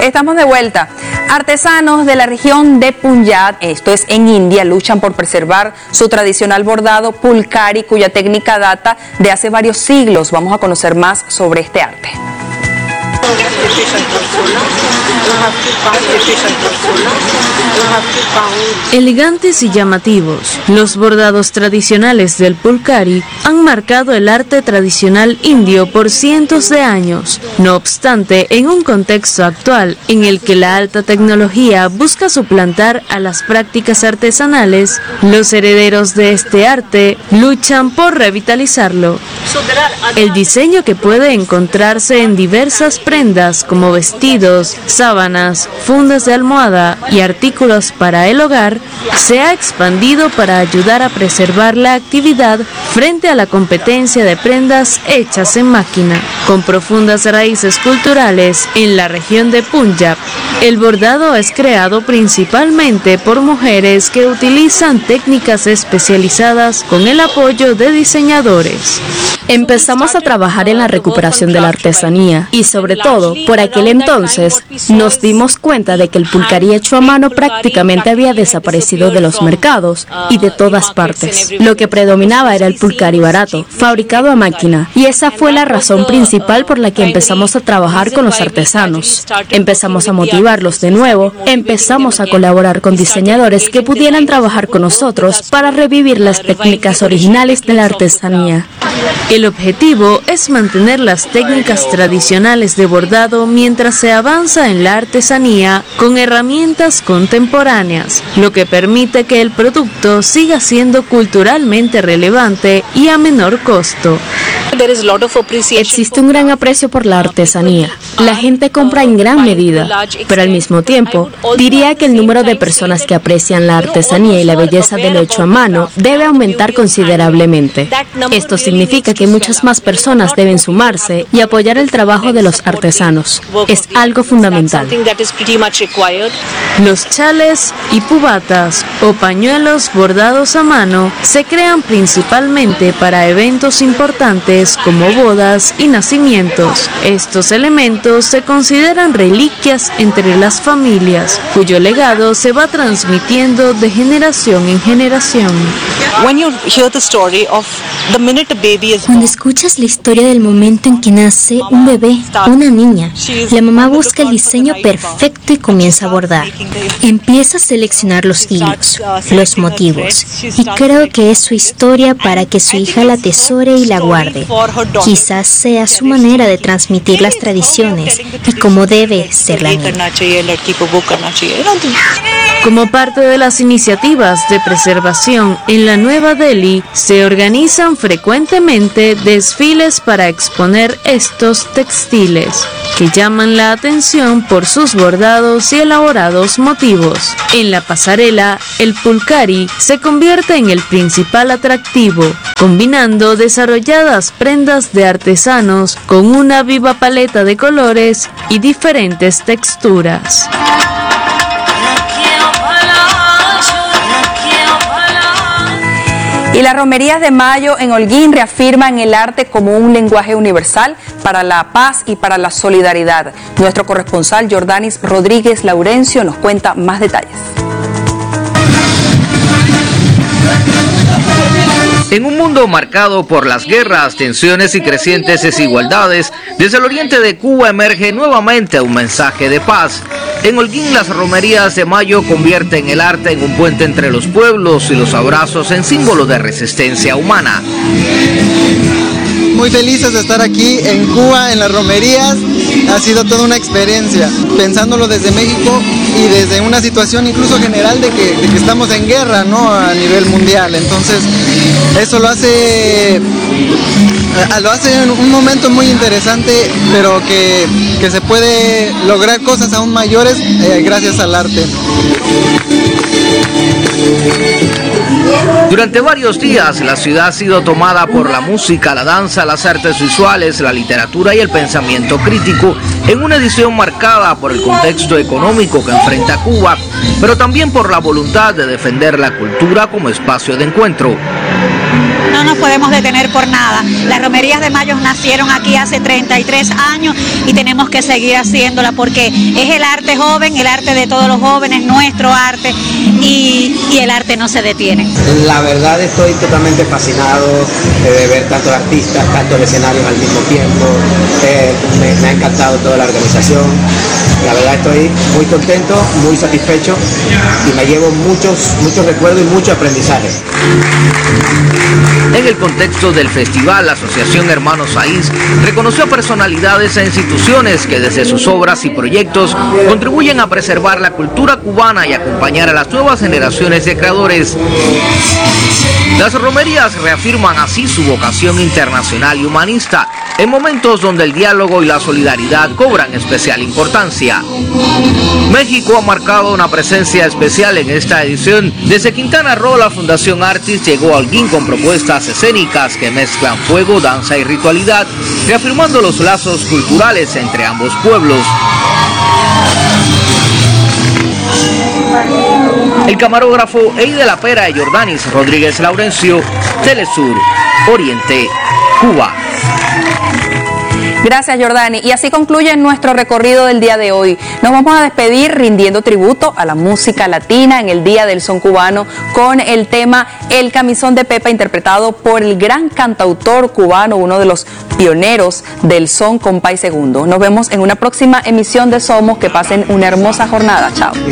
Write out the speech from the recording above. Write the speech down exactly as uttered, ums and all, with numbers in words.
Estamos de vuelta. Artesanos de la región de Punjab, esto es en India, luchan por preservar su tradicional bordado pulkari, cuya técnica data de hace varios siglos. Vamos a conocer más sobre este arte. Elegantes y llamativos, los bordados tradicionales del pulkari han marcado el arte tradicional indio por cientos de años. No obstante, en un contexto actual en el que la alta tecnología busca suplantar a las prácticas artesanales, los herederos de este arte luchan por revitalizarlo. El diseño, que puede encontrarse en diversas prendas como vestidos, sábanas, fundas de almohada y artículos para el hogar, se ha expandido para ayudar a preservar la actividad frente a la competencia de prendas hechas en máquina. Con profundas raíces culturales en la región de Punjab, el bordado es creado principalmente por mujeres que utilizan técnicas especializadas con el apoyo de diseñadores. Empezamos a trabajar en la recuperación de la artesanía y, sobre todo, por aquel entonces nos dimos cuenta de que el pulkari hecho a mano prácticamente había desaparecido de los mercados y de todas partes. Lo que predominaba era el pulkari barato, fabricado a máquina, y esa fue la razón principal por la que empezamos a trabajar con los artesanos. Empezamos a motivarlos de nuevo, empezamos a colaborar con diseñadores que pudieran trabajar con nosotros para revivir las técnicas originales de la artesanía. El objetivo es mantener las técnicas tradicionales de bordado mientras se avanza en la artesanía con herramientas contemporáneas, lo que permite que el producto siga siendo culturalmente relevante y a menor costo. Existe un gran aprecio por la artesanía. La gente compra en gran medida, pero al mismo tiempo, diría que el número de personas que aprecian la artesanía y la belleza de lo hecho a mano debe aumentar considerablemente. Esto significa que muchas más personas deben sumarse y apoyar el trabajo de los artesanos. Es algo fundamental. Los chales y pubatas o pañuelos bordados a mano se crean principalmente para eventos importantes como bodas y nacimientos. Estos elementos se consideran reliquias entre las familias, cuyo legado se va transmitiendo de generación en generación. Cuando escuchas la historia del momento en que nace un bebé, una niña, la mamá busca el diseño perfecto y comienza a bordar. Empieza a seleccionar los hilos, los motivos, y creo que es su historia para que su hija la atesore y la guarde. Quizás sea su manera de transmitir las tradiciones y cómo debe ser la niña. Como parte de las iniciativas de preservación en la Nueva Delhi, se organizan frecuentemente desfiles para exponer estos textiles, que llaman la atención por sus bordados y elaborados motivos. En la pasarela, el pulkari se convierte en el principal atractivo, combinando desarrolladas prendas de artesanos con una viva paleta de colores y diferentes texturas. Y las romerías de mayo en Holguín reafirman el arte como un lenguaje universal para la paz y para la solidaridad. Nuestro corresponsal Jordanis Rodríguez Laurencio nos cuenta más detalles. En un mundo marcado por las guerras, tensiones y crecientes desigualdades, desde el oriente de Cuba emerge nuevamente un mensaje de paz. En Holguín, las romerías de mayo convierten el arte en un puente entre los pueblos y los abrazos en símbolo de resistencia humana. Muy felices de estar aquí en Cuba, en las romerías. Ha sido toda una experiencia, pensándolo desde México y desde una situación incluso general de que, de que estamos en guerra, ¿no?, a nivel mundial. Entonces, eso lo hace, lo hace en un momento muy interesante, pero que, que se puede lograr cosas aún mayores eh, gracias al arte. Durante varios días, la ciudad ha sido tomada por la música, la danza, las artes visuales, la literatura y el pensamiento crítico, en una edición marcada por el contexto económico que enfrenta Cuba, pero también por la voluntad de defender la cultura como espacio de encuentro. no nos podemos detener por nada. Las romerías de Mayo nacieron aquí hace treinta y tres años y tenemos que seguir haciéndola porque es el arte joven, el arte de todos los jóvenes, nuestro arte, y, y el arte no se detiene. La verdad estoy totalmente fascinado eh, de ver tantos artistas, tantos escenarios al mismo tiempo. Eh, me, me ha encantado toda la organización. La verdad estoy muy contento, muy satisfecho y me llevo muchos, muchos recuerdos y mucho aprendizaje. En el contexto del festival, la Asociación Hermanos Saiz reconoció a personalidades e instituciones que desde sus obras y proyectos contribuyen a preservar la cultura cubana y acompañar a las nuevas generaciones de creadores. Las romerías reafirman así su vocación internacional y humanista en momentos donde el diálogo y la solidaridad cobran especial importancia. México ha marcado una presencia especial en esta edición. Desde Quintana Roo, la Fundación Artis llegó a Holguín con propuestas escénicas que mezclan fuego, danza y ritualidad, reafirmando los lazos culturales entre ambos pueblos. El camarógrafo Ey de la Pera de Jordanis Rodríguez Laurencio, Telesur, Oriente, Cuba. Gracias, Jordani. Y así concluye nuestro recorrido del día de hoy. Nos vamos a despedir rindiendo tributo a la música latina en el Día del Son Cubano con el tema El Camisón de Pepa, interpretado por el gran cantautor cubano, uno de los pioneros del son, Compay Segundo. Nos vemos en una próxima emisión de Somos. Que pasen una hermosa jornada. Chao.